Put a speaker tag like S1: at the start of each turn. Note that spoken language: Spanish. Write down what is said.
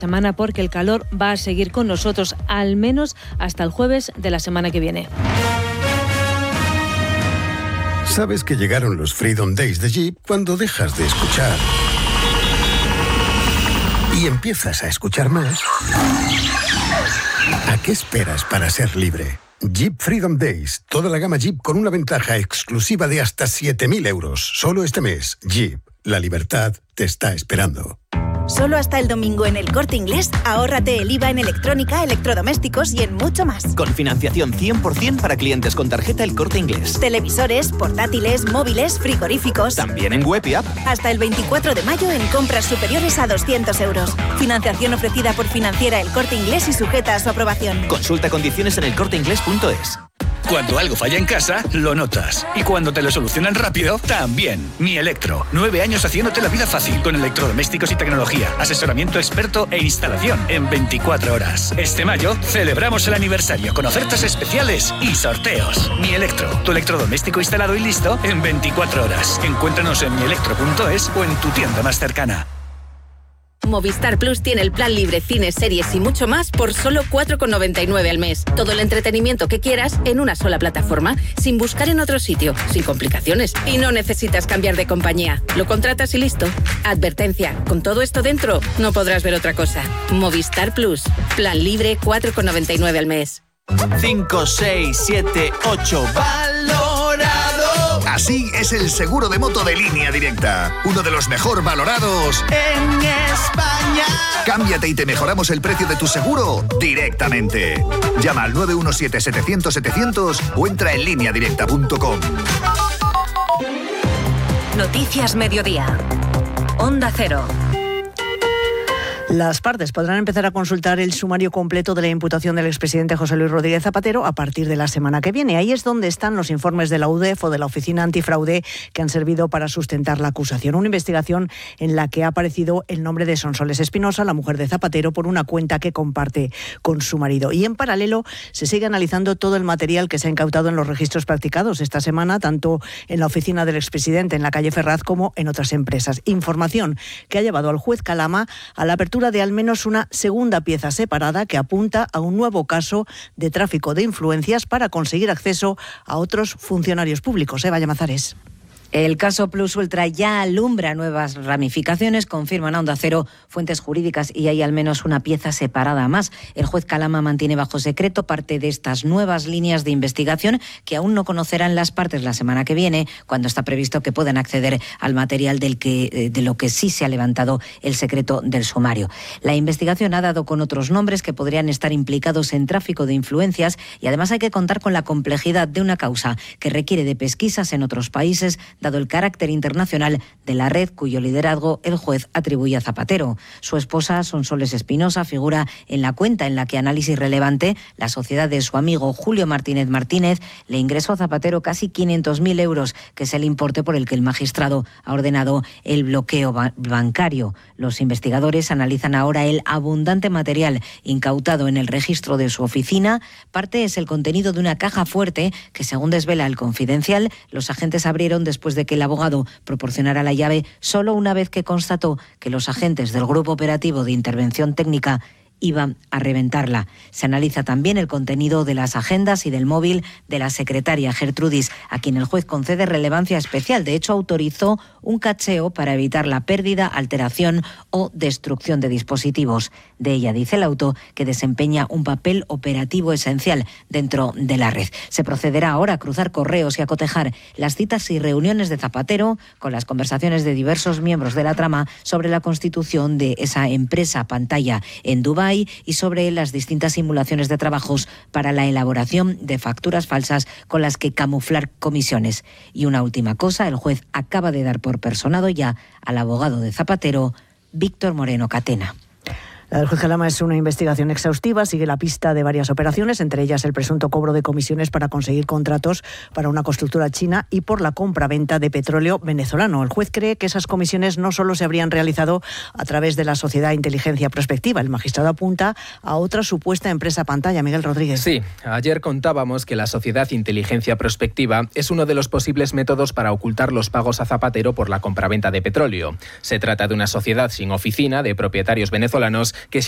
S1: semana porque el calor va a seguir con nosotros al menos hasta el jueves de la semana que viene.
S2: Sabes que llegaron los Freedom Days de Jeep cuando dejas de escuchar y empiezas a escuchar más. ¿A qué esperas para ser libre? Jeep Freedom Days, toda la gama Jeep con una ventaja exclusiva de hasta 7.000 euros. Solo este mes, Jeep, la libertad te está esperando.
S3: Solo hasta el domingo en El Corte Inglés, ahórrate el IVA en electrónica, electrodomésticos y en mucho más.
S4: Con financiación 100% para clientes con tarjeta El Corte Inglés.
S3: Televisores, portátiles, móviles, frigoríficos.
S4: También en web y app.
S3: Hasta el 24 de mayo en compras superiores a 200 euros. Financiación ofrecida por Financiera El Corte Inglés y sujeta a su aprobación.
S4: Consulta condiciones en elcorteinglés.es.
S5: Cuando algo falla en casa, lo notas. Y cuando te lo solucionan rápido, también. Mi Electro. 9 años haciéndote la vida fácil con electrodomésticos y tecnología, asesoramiento experto e instalación en 24 horas. Este mayo celebramos el aniversario con ofertas especiales y sorteos. Mi Electro. Tu electrodoméstico instalado y listo en 24 horas. Encuéntranos en mielectro.es o en tu tienda más cercana.
S6: Movistar Plus tiene el plan libre, cines, series y mucho más por solo 4,99 al mes. Todo el entretenimiento que quieras en una sola plataforma, sin buscar en otro sitio, sin complicaciones. Y no necesitas cambiar de compañía. Lo contratas y listo. Advertencia, con todo esto dentro, no podrás ver otra cosa. Movistar Plus. Plan libre, 4,99 al mes.
S4: 5, 6, 7, 8, valorado.
S7: Así es el seguro de moto de Línea Directa. Uno de los mejor valorados
S4: en España.
S7: Cámbiate y te mejoramos el precio de tu seguro directamente. Llama al 917-700-700 o entra en lineadirecta.com.
S8: Noticias Mediodía. Onda Cero.
S9: Las partes podrán empezar a consultar el sumario completo de la imputación del expresidente José Luis Rodríguez Zapatero a partir de la semana que viene. Ahí es donde están los informes de la UDEF o de la Oficina Antifraude que han servido para sustentar la acusación. Una investigación en la que ha aparecido el nombre de Sonsoles Espinosa, la mujer de Zapatero, por una cuenta que comparte con su marido. Y en paralelo se sigue analizando todo el material que se ha incautado en los registros practicados esta semana, tanto en la oficina del expresidente en la calle Ferraz como en otras empresas. Información que ha llevado al juez Calama a la apertura de al menos una segunda pieza separada que apunta a un nuevo caso de tráfico de influencias para conseguir acceso a otros funcionarios públicos. Eva Llamazares.
S10: El caso Plus Ultra ya alumbra nuevas ramificaciones, confirman a Onda Cero fuentes jurídicas, y hay al menos una pieza separada más. El juez Calama mantiene bajo secreto parte de estas nuevas líneas de investigación que aún no conocerán las partes la semana que viene, cuando está previsto que puedan acceder al material de lo que sí se ha levantado el secreto del sumario. La investigación ha dado con otros nombres que podrían estar implicados en tráfico de influencias, y además hay que contar con la complejidad de una causa que requiere de pesquisas en otros países, dado el carácter internacional de la red cuyo liderazgo el juez atribuye a Zapatero. Su esposa, Sonsoles Espinosa, figura en la cuenta en la que Análisis Relevante, la sociedad de su amigo Julio Martínez Martínez, le ingresó a Zapatero casi 500.000 euros, que es el importe por el que el magistrado ha ordenado el bloqueo bancario. Los investigadores analizan ahora el abundante material incautado en el registro de su oficina. Parte es el contenido de una caja fuerte que, según desvela El Confidencial, los agentes abrieron después de que el abogado proporcionara la llave solo una vez que constató que los agentes del Grupo Operativo de Intervención Técnica iban a reventarla. Se analiza también el contenido de las agendas y del móvil de la secretaria Gertrudis, a quien el juez concede relevancia especial. De hecho, autorizó un cacheo para evitar la pérdida, alteración o destrucción de dispositivos. De ella dice el auto que desempeña un papel operativo esencial dentro de la red. Se procederá ahora a cruzar correos y a cotejar las citas y reuniones de Zapatero con las conversaciones de diversos miembros de la trama sobre la constitución de esa empresa pantalla en Dubái y sobre las distintas simulaciones de trabajos para la elaboración de facturas falsas con las que camuflar comisiones. Y una última cosa, el juez acaba de dar por personado ya al abogado de Zapatero, Víctor Moreno Catena.
S9: La del juez Calama es una investigación exhaustiva, sigue la pista de varias operaciones, entre ellas el presunto cobro de comisiones para conseguir contratos para una constructora china y por la compra-venta de petróleo venezolano. El juez cree que esas comisiones no solo se habrían realizado a través de la sociedad Inteligencia Prospectiva. El magistrado apunta a otra supuesta empresa pantalla. Miguel Rodríguez.
S11: Sí, ayer contábamos que la sociedad Inteligencia Prospectiva es uno de los posibles métodos para ocultar los pagos a Zapatero por la compraventa de petróleo. Se trata de una sociedad sin oficina de propietarios venezolanos que